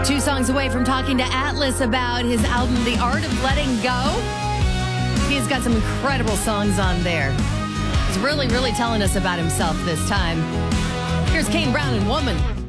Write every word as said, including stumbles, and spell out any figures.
Two songs away from talking to Atlas about his album, The Art of Letting Go. He's got some incredible songs on there. He's really, really telling us about himself this time. Here's Kane Brown and Woman.